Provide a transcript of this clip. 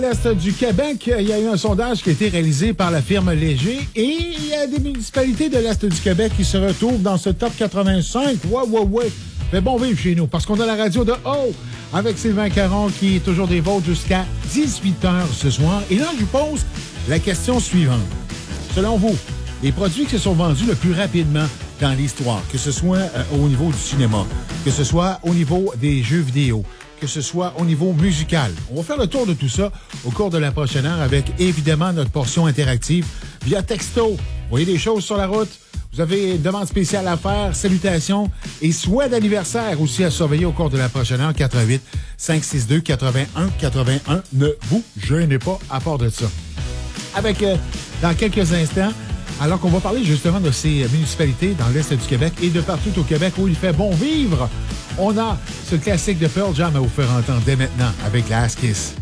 L'Est du Québec, il y a eu un sondage qui a été réalisé par la firme Léger et il y a des municipalités de l'Est du Québec qui se retrouvent dans ce top 85. Ouais. Mais bon vivre chez nous parce qu'on a la radio de haut avec Sylvain Caron qui est toujours des vôtres jusqu'à 18h ce soir. Et là, je vous pose la question suivante. Selon vous, les produits qui se sont vendus le plus rapidement dans l'histoire, que ce soit au niveau du cinéma, que ce soit au niveau des jeux vidéo, que ce soit au niveau musical. On va faire le tour de tout ça au cours de la prochaine heure avec, évidemment, notre portion interactive via texto. Vous voyez des choses sur la route? Vous avez une demande spéciale à faire, salutations et souhaits d'anniversaire aussi à surveiller au cours de la prochaine heure, 88 562 81 81. Ne vous gênez pas à part de ça. Avec, dans quelques instants, alors qu'on va parler justement de ces municipalités dans l'Est du Québec et de partout au Québec où il fait bon vivre, on a ce classique de Pearl Jam à vous faire entendre dès maintenant avec la Ass Kiss.